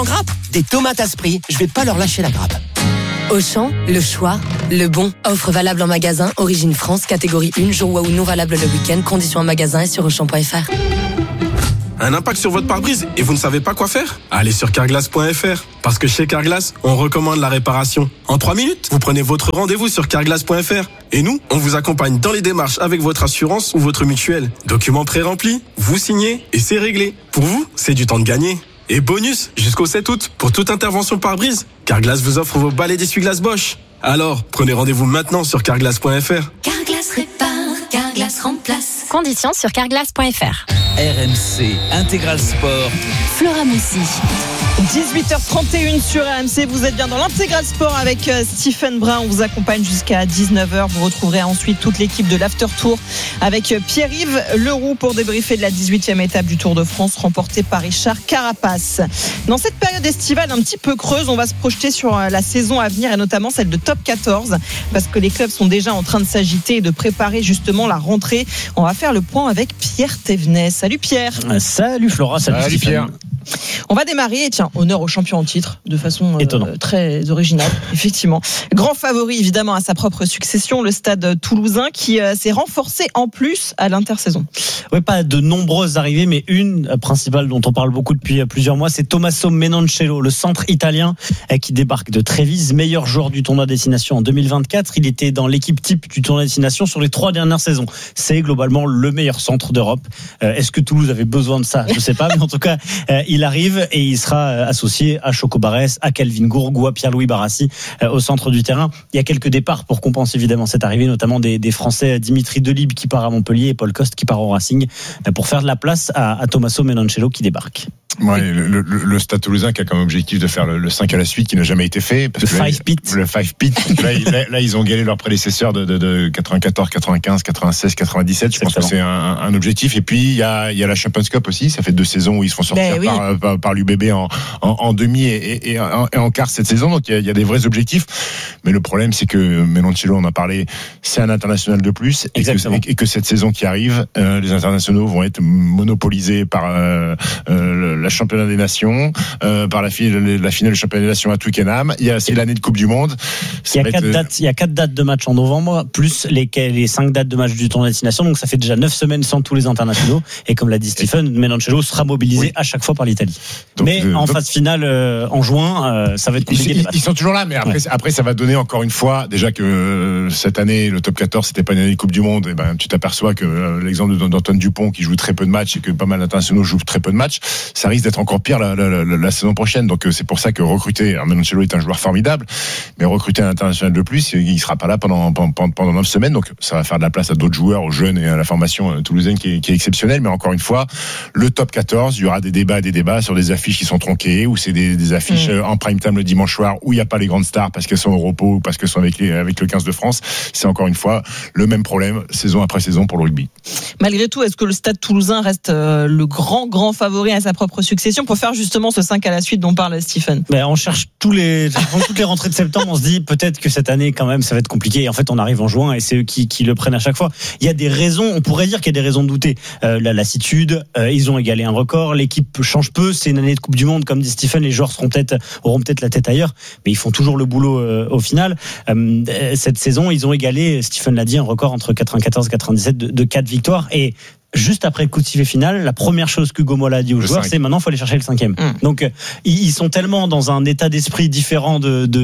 Grappe, des tomates Asprix, je vais pas leur lâcher la grappe. Auchan, le choix, le bon. Offre valable en magasin, origine France, catégorie 1, jour ou non valable le week-end, conditions en magasin et sur Auchan.fr. Un impact sur votre pare-brise et vous ne savez pas quoi faire ? Allez sur Carglass.fr. Parce que chez Carglass, on recommande la réparation. En 3 minutes, vous prenez votre rendez-vous sur Carglass.fr. Et nous, on vous accompagne dans les démarches avec votre assurance ou votre mutuelle. Documents pré-remplis, vous signez et c'est réglé. Pour vous, c'est du temps de gagner. Et bonus, jusqu'au 7 août, pour toute intervention pare-brise, Carglass vous offre vos balais d'essuie-glace Bosch. Alors, prenez rendez-vous maintenant sur Carglass.fr. Carglass répare, Carglass remplace. Conditions sur Carglass.fr. RMC Intégral Sport. Flora Moussi. 18h31 sur RMC, vous êtes bien dans l'Intégral Sport avec Stephen Brun, on vous accompagne jusqu'à 19h, vous retrouverez ensuite toute l'équipe de l'After Tour avec Pierre-Yves Leroux pour débriefer de la 18e étape du Tour de France remportée par Richard Carapace. Dans cette période estivale un petit peu creuse, on va se projeter sur la saison à venir et notamment celle de Top 14 parce que les clubs sont déjà en train de s'agiter et de préparer justement la rentrée. On va faire le point avec Pierre Thévenet. Salut Pierre. Salut Flora, salut Pierre. On va démarrer, tiens, honneur au champion en titre, de façon très originale, effectivement. Grand favori, évidemment, à sa propre succession, le Stade Toulousain, qui s'est renforcé en plus à l'intersaison. Oui, pas de nombreuses arrivées, mais une principale dont on parle beaucoup depuis plusieurs mois, c'est Tommaso Menoncello, le centre italien qui débarque de Trévise, meilleur joueur du tournoi destination en 2024. Il était dans l'équipe type du tournoi destination sur les 3 dernières saisons. C'est globalement le meilleur centre d'Europe. Est-ce que Toulouse avait besoin de ça ? Je ne sais pas, mais en tout cas, il arrive et il sera associé à Choco Barès, à Kelvin Gourgou, à Pierre-Louis Barassi au centre du terrain. Il y a quelques départs pour compenser évidemment cette arrivée, notamment des Français Dimitri Delibes qui part à Montpellier et Paul Coste qui part au Racing pour faire de la place à Tommaso Menoncello qui débarque. Ouais, le Stade Toulousain qui a comme objectif de faire le 5 à la suite qui n'a jamais été fait. Parce le 5 pit. Là, ils ont gagné leurs prédécesseurs de 94, 95, 96, 97. Je pense que c'est un objectif. Et puis, il y a la Champions Cup aussi. Ça fait 2 saisons où ils se font sortir par l'UBB en demi et en quart cette saison. Donc, il y a des vrais objectifs. Mais le problème, c'est que Menoncello, on en a parlé, c'est un international de plus. Et que cette saison qui arrive, les internationaux vont être monopolisés par la championnat des nations, par la finale du championnat des nations à Twickenham. C'est l'année de Coupe du Monde. Il y a 4 dates de match en novembre, plus les 5 dates de match du tournoi destination. Donc ça fait déjà 9 semaines sans tous les internationaux. Et comme l'a dit Stephen, Menoncello sera mobilisé à chaque fois par l'Italie. Mais en phase finale, en juin, ça va être compliqué. Ils sont toujours là, mais après ça va donner encore une fois, déjà que cette année, le top 14, c'était pas une année de Coupe du Monde. Et tu t'aperçois que l'exemple d'Antoine Dupont qui joue très peu de matchs et que pas mal d'internationaux jouent très peu de matchs, ça risque d'être encore pire la saison prochaine. Donc c'est pour ça que recruter, Menoncello est un joueur formidable, mais recruter un international de plus, il sera pas là pendant 9 semaines. Donc ça va faire de la place à d'autres joueurs, aux jeunes et à la formation toulousaine qui est exceptionnelle. Mais encore une fois, le top 14, il y aura des débats sur des affiches qui sont tronquées, ou c'est des affiches en prime time le dimanche soir où il n'y a pas les grandes stars parce qu'elles sont au repos ou parce qu'elles sont avec le 15 de France. C'est encore une fois le même problème saison après saison pour le rugby. Malgré tout, est-ce que le Stade Toulousain reste le grand favori à sa propre succession pour faire justement ce 5 à la suite dont parle Stephen? On cherche toutes les rentrées de septembre, on se dit peut-être que cette année quand même ça va être compliqué. Et en fait on arrive en juin et c'est eux qui le prennent à chaque fois. Il y a des raisons, on pourrait dire qu'il y a des raisons de douter. La lassitude, ils ont égalé un record, l'équipe change peu, c'est une année de Coupe du Monde, comme dit Stephen, les joueurs auront peut-être la tête ailleurs, mais ils font toujours le boulot au final. Cette saison ils ont égalé, Stephen l'a dit, un record entre 94 et 97 de 4 victoires. Et juste après le coup de sifflet final, la première chose qu'Hugo Mola a dit aux joueurs, c'est maintenant il faut aller chercher le 5e. Donc ils sont tellement dans un état d'esprit différent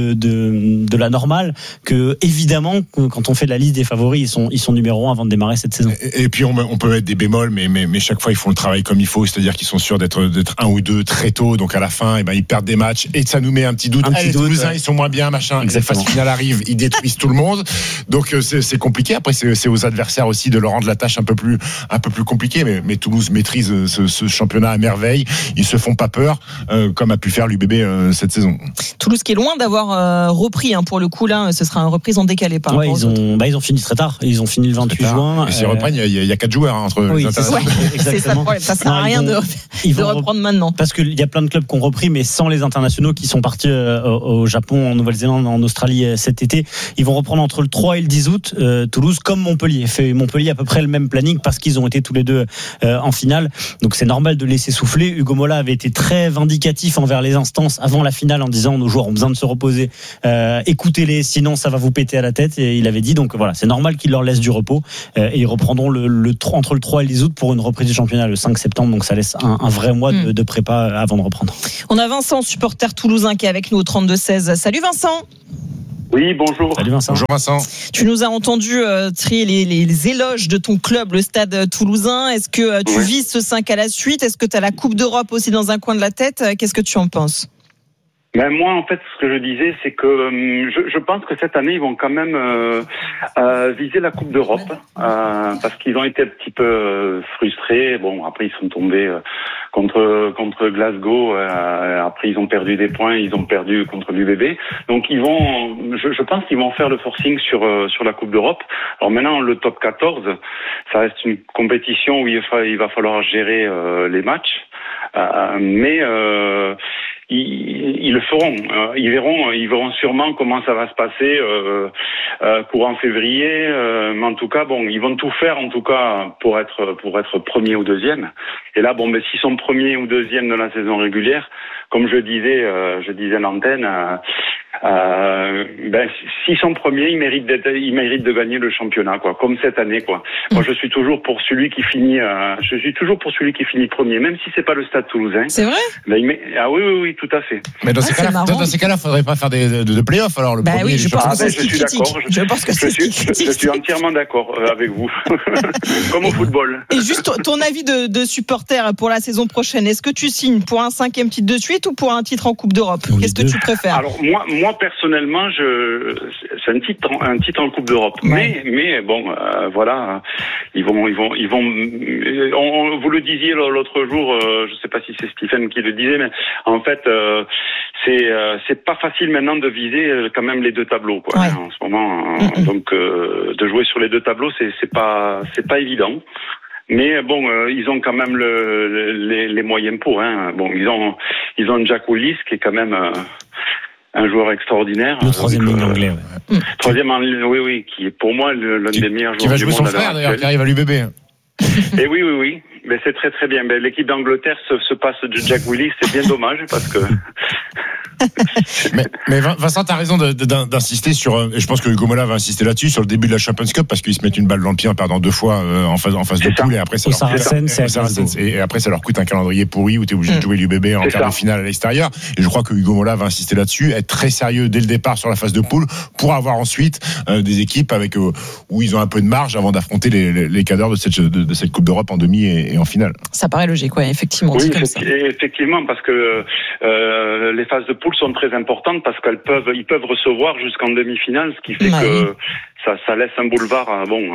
de la normale que évidemment quand on fait la liste des favoris, ils sont numéro 1 avant de démarrer cette saison. Et puis on peut mettre des bémols, mais chaque fois ils font le travail comme il faut, c'est-à-dire qu'ils sont sûrs d'être 1 ou 2 très tôt, donc à la fin ils perdent des matchs et ça nous met un petit doute. Les Toulousains ils sont moins bien, machin. La phase finale arrive, ils détruisent tout le monde, donc c'est compliqué. Après c'est aux adversaires aussi de leur rendre la tâche un peu plus compliqué, mais Toulouse maîtrise ce championnat à merveille. Ils se font pas peur, comme a pu faire l'UBB cette saison. Toulouse qui est loin d'avoir repris, pour le coup là, ce sera une reprise en décalé par rapport aux autres. Ils ont fini très tard. Ils ont fini le 28 juin. Et s'ils reprennent, il y a 4 joueurs entre les internationaux. C'est ça le problème. Ça sert à rien de reprendre maintenant. Parce qu'il y a plein de clubs qui ont repris, mais sans les internationaux qui sont partis au Japon, en Nouvelle-Zélande, en Australie cet été. Ils vont reprendre entre le 3 et le 10 août. Toulouse comme Montpellier. Montpellier à peu près le même planning parce qu'ils ont été tous les deux en finale. Donc c'est normal de laisser souffler. Hugo Mola avait été très vindicatif envers les instances avant la finale en disant nos joueurs ont besoin de se reposer. Écoutez-les, sinon ça va vous péter à la tête. Et il avait dit donc voilà, c'est normal qu'il leur laisse du repos et ils reprendront entre le 3 et le 10 août pour une reprise du championnat le 5 septembre. Donc ça laisse un vrai mois de prépa avant de reprendre. On a Vincent, supporter toulousain, qui est avec nous au 32-16. Salut Vincent. Oui, bonjour. Salut Vincent. Bonjour Vincent. Tu nous as entendu trier les éloges de ton club, le Stade Toulousain. Est-ce que tu vises ce 5 à la suite? Est-ce que tu as la Coupe d'Europe aussi dans un coin de la tête? Qu'est-ce que tu en penses? Ben moi, en fait, ce que je disais, c'est que je pense que cette année, ils vont quand même viser la Coupe d'Europe parce qu'ils ont été un petit peu frustrés. Bon, après, ils sont tombés contre Glasgow. Après, ils ont perdu des points. Ils ont perdu contre l'UBB. Donc, je pense qu'ils vont faire le forcing sur la Coupe d'Europe. Alors maintenant, le top 14, ça reste une compétition où il va falloir gérer les matchs. Mais ils le feront. Ils verront sûrement comment ça va se passer courant février. Mais en tout cas, bon, ils vont tout faire en tout cas pour être premier ou deuxième. Et là, bon, mais s'ils sont premiers ou deuxième de la saison régulière, comme je disais à l'antenne. S'ils sont premiers, ils méritent de gagner le championnat, quoi. Comme cette année, quoi. Moi, je suis toujours pour celui qui finit premier, même si c'est pas le Stade Toulousain. C'est vrai? Ah oui, tout à fait. Mais dans ces cas-là, faudrait pas faire de play-off, alors le premier. Oui, je pense que je suis d'accord. Je suis entièrement d'accord avec vous. Comme au football. Et juste ton avis de supporter pour la saison prochaine. Est-ce que tu signes pour un 5e titre de suite ou pour un titre en Coupe d'Europe? Qu'est-ce que tu préfères? Alors, moi, personnellement, c'est un titre en Coupe d'Europe. Ouais. Mais bon, voilà, ils vont. Vous le disiez l'autre jour, je sais pas si c'est Stephen qui le disait, mais en fait, c'est pas facile maintenant de viser quand même les deux tableaux, quoi. Ouais. En ce moment, donc de jouer sur les deux tableaux, c'est pas évident. Mais bon, ils ont quand même les moyens pour. Hein. Bon, ils ont Jack Willis qui est quand même un joueur extraordinaire. Le troisième ligne anglais. Ouais. Troisième en ligne, oui, qui est pour moi l'un des meilleurs joueurs du monde. Qui va jouer son frère d'ailleurs, qui arrive à l'UBB. Et oui. Mais c'est très très bien. Mais l'équipe d'Angleterre se passe de Jack Willis, c'est bien dommage parce que. mais Vincent, t'as raison d'insister sur. Et je pense que Hugo Mola va insister là-dessus sur le début de la Champions Cup parce qu'ils se mettent une balle dans le pied en perdant 2 fois en phase de poule et après ça leur coûte un calendrier pourri où t'es obligé de jouer l'UBB en quart de finale à l'extérieur. Et je crois que Hugo Mola va insister là-dessus, être très sérieux dès le départ sur la phase de poule pour avoir ensuite des équipes où ils ont un peu de marge avant d'affronter les cadres de cette Coupe d'Europe en demi et en finale. Ça paraît logique, ouais, effectivement. Oui, effectivement, parce que les phases de poule sont très importantes parce qu'ils peuvent recevoir jusqu'en demi-finale, ce qui fait que ça laisse un boulevard.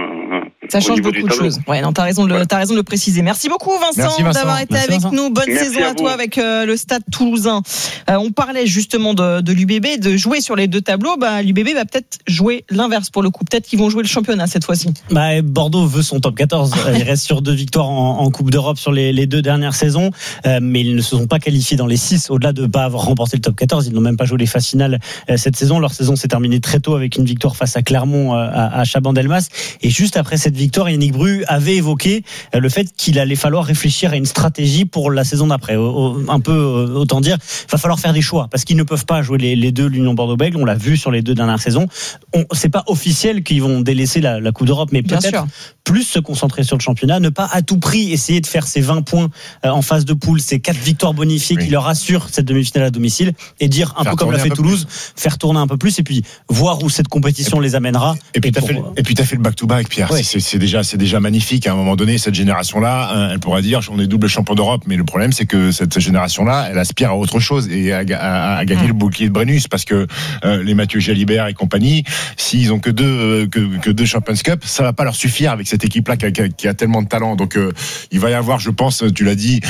Ça change beaucoup de choses. Ouais, non, t'as raison de le préciser. Merci beaucoup Vincent d'avoir été avec nous. Bonne saison à toi avec le Stade Toulousain. On parlait justement de l'UBB, de jouer sur les deux tableaux. L'UBB va peut-être jouer l'inverse pour le coup. Peut-être qu'ils vont jouer le championnat cette fois-ci. Bordeaux veut son top 14. Il reste sur 2 victoires en Coupe d'Europe sur les 2 dernières saisons, mais ils ne se sont pas qualifiés dans les 6. Au-delà de ne pas avoir remporté le top 14, ils n'ont même pas joué les phases finales cette saison. Leur saison s'est terminée très tôt avec une victoire face à Clermont à Chabandelmas. Et juste après cette victoire, Yannick Bru avait évoqué le fait qu'il allait falloir réfléchir à une stratégie pour la saison d'après. Autant dire, il va falloir faire des choix parce qu'ils ne peuvent pas jouer les deux l'Union Bordeaux-Bègles. On l'a vu sur les 2 dernières saisons. C'est pas officiel qu'ils vont délaisser la Coupe d'Europe, mais peut-être plus se concentrer sur le championnat, ne pas à tout prix essayer de faire ces 20 points en phase de poule, ces 4 victoires bonifiées qui leur assurent cette demi-finale à domicile et dire un peu comme l'a fait Toulouse, faire tourner un peu plus et puis voir où cette compétition les amènera. Et puis t'as fait le back-to-back, Pierre. Ouais. C'est déjà magnifique. À un moment donné, cette génération-là, elle pourra dire on est double champion d'Europe, mais le problème c'est que cette génération-là, elle aspire à autre chose et à gagner le bouclier de Brennus parce que les Mathieu Jalibert et compagnie, s'ils ont que deux Champions Cup, ça va pas leur suffire avec cette équipe-là qui a tellement de talent. Donc il va y avoir, je pense, tu l'as dit,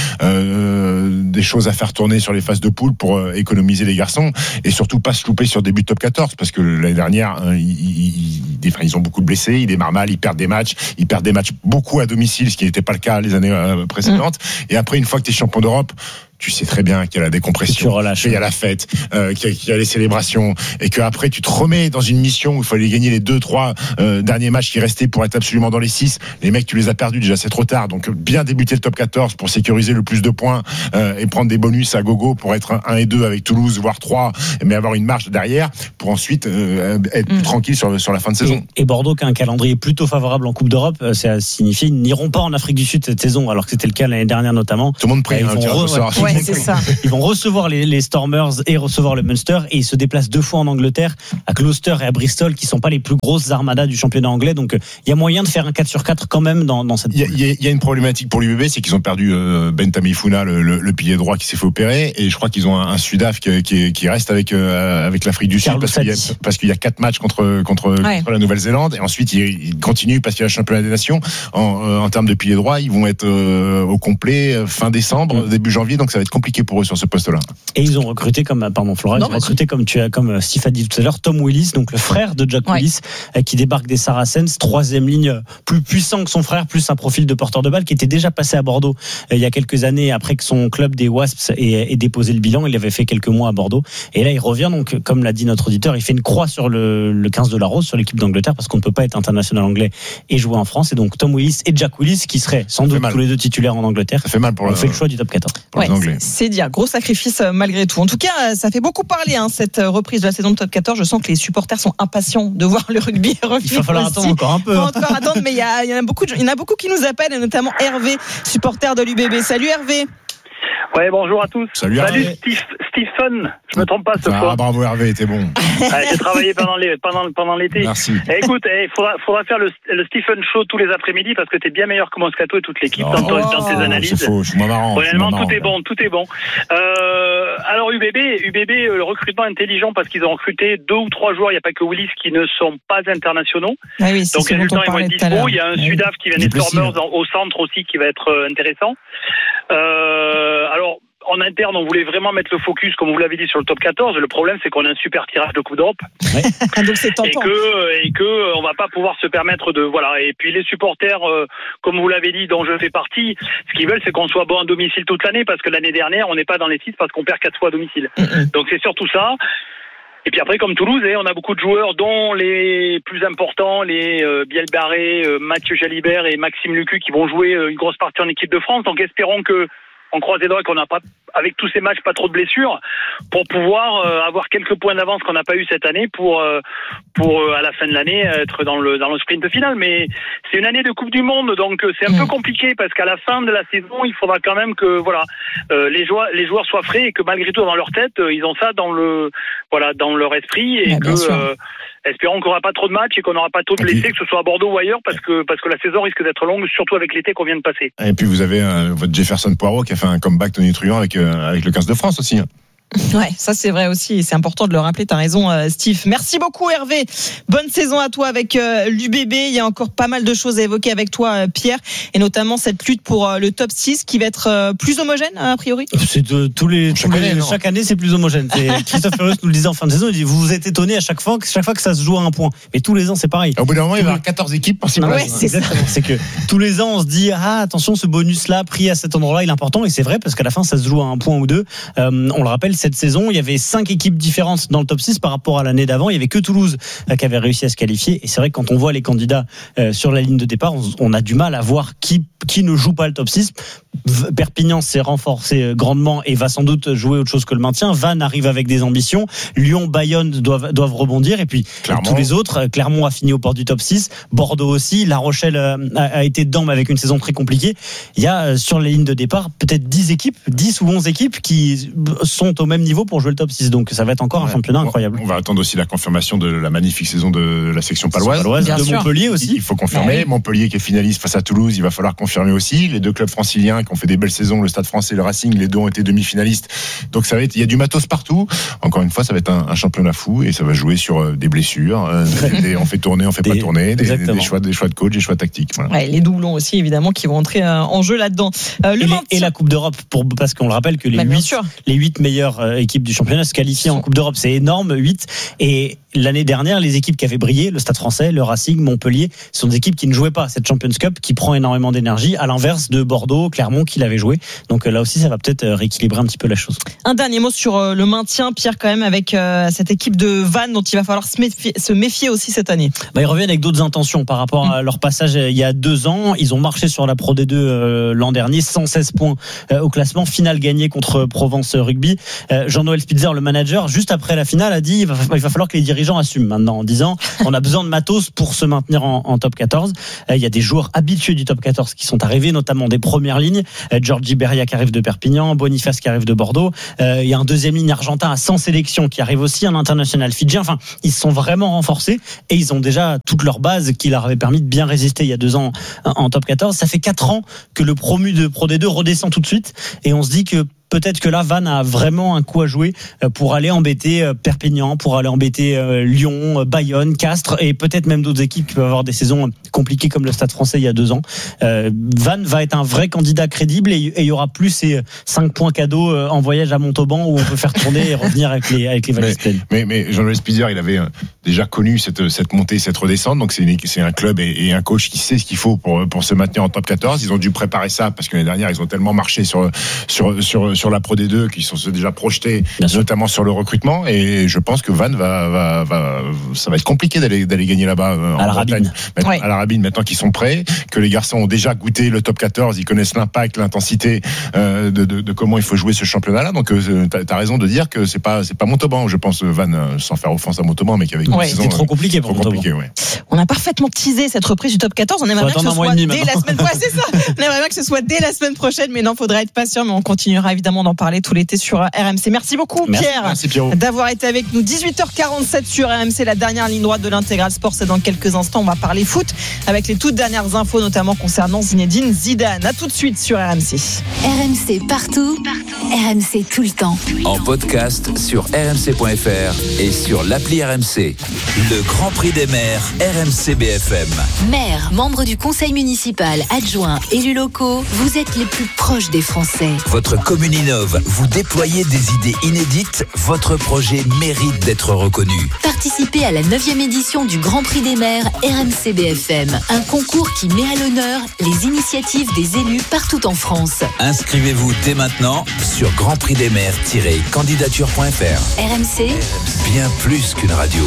des choses à faire tourner sur les phases de poule pour économiser les garçons et surtout pas se louper sur début de top 14 parce que l'année dernière ils ont beaucoup de blessés, ils démarrent mal, ils perdent des matchs beaucoup à domicile, ce qui n'était pas le cas les années précédentes. Et après, une fois que tu es champion d'Europe, tu sais très bien qu'il y a la décompression, qu'il y a la fête, qu'il y a les célébrations, et qu'après tu te remets dans une mission où il fallait gagner les 2-3 derniers matchs qui restaient pour être absolument dans les 6. Les mecs, tu les as perdus déjà, c'est trop tard. Donc bien débuter le top 14 pour sécuriser le plus de points et prendre des bonus à gogo pour être 1 et 2 avec Toulouse, voire 3, mais avoir une marge derrière pour ensuite être plus tranquille sur la fin de saison. Et Bordeaux, qui a un calendrier plutôt favorable en Coupe d'Europe, ça signifie qu'ils n'iront pas en Afrique du Sud cette saison, alors que c'était le cas l'année dernière notamment. Tout le monde prie. Ils vont recevoir les Stormers et recevoir le Munster, et ils se déplacent 2 fois en Angleterre, à Gloucester et à Bristol, qui sont pas les plus grosses armadas du championnat anglais. Donc il y a moyen de faire un 4/4 quand même dans cette poule. Il y a une problématique pour l'UBB, c'est qu'ils ont perdu Ben Tamifuna, le pilier droit qui s'est fait opérer, et je crois qu'ils ont un Sudaf qui reste avec l'Afrique du Sud parce qu'il y a 4 matchs contre la Nouvelle-Zélande, et ensuite ils continuent parce qu'il y a le championnat des nations. En termes de pilier droit, ils vont être au complet fin décembre, début janvier, donc ça va être compliqué pour eux sur ce poste-là. Et ils ont recruté comme Steve a dit tout à l'heure, Tom Willis, donc le frère de Jack Willis, qui débarque des Saracens, 3e ligne, plus puissant que son frère, plus un profil de porteur de balle, qui était déjà passé à Bordeaux il y a quelques années, après que son club des Wasps ait déposé le bilan. Il avait fait quelques mois à Bordeaux, et là il revient, donc comme l'a dit notre auditeur, il fait une croix sur le 15 de la Rose, sur l'équipe d'Angleterre, parce qu'on ne peut pas être international anglais et jouer en France. Et donc Tom Willis et Jack Willis, qui seraient sans doute tous les deux titulaires en Angleterre, ça fait mal pour fait le choix du top 14 pour les Anglais. C'est dire, gros sacrifice malgré tout. En tout cas, ça fait beaucoup parler, cette reprise de la saison de top 14. Je sens que les supporters sont impatients de voir le rugby revenir. Il va falloir attendre encore un peu. Encore attendre, mais il y en a beaucoup qui nous appellent, et notamment Hervé, supporter de l'UBB. Salut Hervé. Ouais, bonjour à tous. Salut Stephen, je me trompe pas cette fois. Bravo Hervé, t'es bon. J'ai travaillé pendant l'été. Merci. Écoute, faudra faire le Stephen Show tous les après-midi, parce que t'es bien meilleur que Moscato et toute l'équipe dans tes analyses. C'est faux, je suis moins marrant. Honnêtement, tout est bon. Alors UBB, le recrutement intelligent, parce qu'ils ont recruté 2 ou 3 joueurs, il n'y a pas que Willis, qui ne sont pas internationaux. Ah oui, donc les résultats ils vont être dispo. Il y a un Sudaf qui vient des Stormers au centre aussi, qui va être intéressant. Alors, en interne, on voulait vraiment mettre le focus, comme vous l'avez dit, sur le top 14. Le problème, c'est qu'on a un super tirage de Coupe d'Europe. Ouais. Donc c'est tentant. Et que on va pas pouvoir se permettre de, voilà. Et puis les supporters, comme vous l'avez dit, dont je fais partie, ce qu'ils veulent, c'est qu'on soit bon à domicile toute l'année, parce que l'année dernière, on n'est pas dans les 6 parce qu'on perd 4 fois à domicile. Donc c'est surtout ça. Et puis après, comme Toulouse, on a beaucoup de joueurs, dont les plus importants, les Biel Barré, Mathieu Jalibert et Maxime Lucu, qui vont jouer une grosse partie en équipe de France. Donc espérons que, on croise les doigts, qu'on n'a pas, avec tous ces matchs, pas trop de blessures, pour pouvoir avoir quelques points d'avance qu'on n'a pas eu cette année pour à la fin de l'année être dans le sprint final. Mais c'est une année de Coupe du Monde, donc c'est un peu compliqué, parce qu'à la fin de la saison, il faudra quand même que les joueurs soient frais, et que malgré tout dans leur tête, ils ont ça dans leur esprit, et espérons qu'on n'aura pas trop de matchs et qu'on n'aura pas trop de blessés, que ce soit à Bordeaux ou ailleurs, parce que la saison risque d'être longue, surtout avec l'été qu'on vient de passer. Et puis vous avez votre Jefferson Poirot qui a fait un comeback tonitruant avec le 15 de France aussi. Ouais, ça c'est vrai aussi, et c'est important de le rappeler. T'as raison, Steve. Merci beaucoup, Hervé. Bonne saison à toi avec l'UBB. Il y a encore pas mal de choses à évoquer avec toi, Pierre, et notamment cette lutte pour le top 6 qui va être plus homogène a priori. C'est chaque année c'est plus homogène. Christophe Ferrus nous le disait en fin de saison, il dit, vous vous êtes étonné à chaque fois que ça se joue à un point, mais tous les ans c'est pareil. Au bout d'un moment il va y avoir 14 équipes par 6 places. Ouais, c'est exactement. Ça. C'est que tous les ans on se dit, attention, ce bonus là pris à cet endroit là il est important, et c'est vrai, parce qu'à la fin ça se joue à un point ou deux. On le rappelle, cette saison il y avait 5 équipes différentes dans le top 6 par rapport à l'année d'avant. Il y avait que Toulouse qui avait réussi à se qualifier, et c'est vrai que quand on voit les candidats sur la ligne de départ, on a du mal à voir qui ne joue pas le top 6. Perpignan s'est renforcé grandement et va sans doute jouer autre chose que le maintien. Vannes arrive avec des ambitions. Lyon, Bayonne doivent rebondir, et puis tous les autres. Clermont a fini aux portes du top 6. Bordeaux aussi. La Rochelle a été dedans, mais avec une saison très compliquée. Il y a sur les lignes de départ peut-être 10 ou 11 équipes qui sont au même niveau pour jouer le top 6. Donc ça va être encore un championnat incroyable. On va attendre aussi la confirmation de la magnifique saison de la section paloise, de Montpellier aussi. Il faut confirmer. Montpellier qui est finaliste face à Toulouse, il va falloir confirmer aussi. Les 2 clubs franciliens qui ont fait des belles saisons, le Stade Français et le Racing, les 2 ont été demi-finalistes. Donc il y a du matos partout. Encore une fois, ça va être un championnat fou, et ça va jouer sur des blessures. On fait tourner, on fait pas tourner, des choix de coach, des choix tactiques. Voilà. Ouais, les doublons aussi évidemment qui vont entrer en jeu là-dedans. Et la Coupe d'Europe, parce qu'on le rappelle que les 8 meilleurs meilleure équipe du championnat se qualifie en Coupe d'Europe. C'est énorme, 8. Et l'année dernière, les équipes qui avaient brillé, le Stade Français, le Racing, Montpellier, sont des équipes qui ne jouaient pas cette Champions Cup, qui prend énormément d'énergie, à l'inverse de Bordeaux, Clermont, qui l'avait joué. Donc là aussi, ça va peut-être rééquilibrer un petit peu la chose. Un dernier mot sur le maintien, Pierre, quand même, avec cette équipe de Vannes dont il va falloir se méfier aussi cette année. Ils reviennent avec d'autres intentions par rapport à leur passage il y a 2 ans. Ils ont marché sur la Pro D2 l'an dernier, 116 points au classement, finale gagnée contre Provence Rugby. Jean-Noël Spitzer, le manager, juste après la finale, a dit il va falloir que les dirigeants assument maintenant, en disant on a besoin de matos pour se maintenir en top 14. Il y a des joueurs habitués du top 14 qui sont arrivés, notamment des premières lignes. Georgie Beria qui arrive de Perpignan, Boniface qui arrive de Bordeaux. Il y a un deuxième ligne argentin à 100 sélections qui arrive aussi, un international fidjien. Enfin, ils se sont vraiment renforcés et ils ont déjà toute leur base qui leur avait permis de bien résister il y a 2 ans en top 14. Ça fait 4 ans que le promu de Pro D2 redescend tout de suite et on se dit que peut-être que là, Vannes a vraiment un coup à jouer pour aller embêter Perpignan, pour aller embêter Lyon, Bayonne, Castres et peut-être même d'autres équipes qui peuvent avoir des saisons compliquées comme le Stade Français il y a 2 ans. Vannes va être un vrai candidat crédible et il y aura plus ces 5 points cadeaux en voyage à Montauban où on peut faire tourner et revenir avec les valises pleines. Mais Jean-Louis Spitzer, il avait déjà connu cette montée, cette redescente. Donc c'est un club et un coach qui sait ce qu'il faut pour se maintenir en top 14. Ils ont dû préparer ça parce que l'année dernière, ils ont tellement marché sur la Pro D2 qui sont déjà projetés, notamment sur le recrutement. Et je pense que Vannes ça va être compliqué d'aller gagner là-bas à la Rabine. À la Rabine, maintenant qu'ils sont prêts, que les garçons ont déjà goûté le top 14, ils connaissent l'impact, l'intensité de comment il faut jouer ce championnat-là. Donc t'as raison de dire que c'est pas Montauban, je pense, Vannes, sans faire offense à Montauban, mais qu'avec c'est trop compliqué pour Montauban. On a parfaitement teasé cette reprise du top 14. On aimerait bien que ce soit dès la semaine prochaine. C'est ça. On aimerait bien que ce soit dès la semaine prochaine, mais non, faudra être patient. Mais on continuera évidemment d'en parler tout l'été sur RMC. Merci beaucoup, Pierre. Merci, Pierrot, d'avoir été avec nous. 18h47 sur RMC, la dernière ligne droite de l'intégral sport. C'est dans quelques instants. On va parler foot avec les toutes dernières infos, notamment concernant Zinedine Zidane. À tout de suite sur RMC. RMC partout. RMC tout le temps. En podcast sur rmc.fr et sur l'appli RMC. Le Grand Prix des maires RMC BFM. Maire, membre du conseil municipal, adjoint, élus locaux, vous êtes les plus proches des Français. Votre commune innove, vous déployez des idées inédites, votre projet mérite d'être reconnu. Participez à la 9e édition du Grand Prix des maires RMC BFM, un concours qui met à l'honneur les initiatives des élus partout en France. Inscrivez-vous dès maintenant sur grandprixdesmaires-candidature.fr. RMC, bien plus qu'une radio.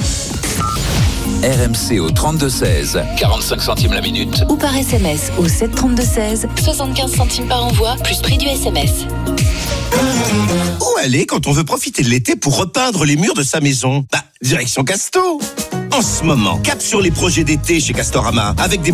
RMC au 32-16, 45 centimes la minute. Ou par SMS au 732-16, 75 centimes par envoi, plus prix du SMS. Où aller quand on veut profiter de l'été pour repeindre les murs de sa maison ? Direction Casto. En ce moment, cap sur les projets d'été chez Castorama, avec des